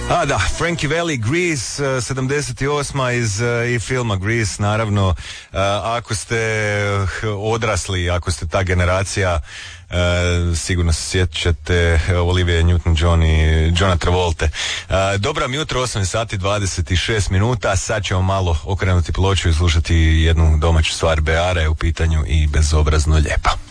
Da, Frankie Valli, Grease, 78. iz i filma Grease, naravno. Ako ste odrasli, ako ste ta generacija, sigurno se sjećate Olivia Newton-John i Johna Travolte. Dobro vam jutro, 8 sati 26 minuta. Sad ćemo malo okrenuti ploču i slušati jednu domaću stvar. Beara je u pitanju i bezobrazno lijepa.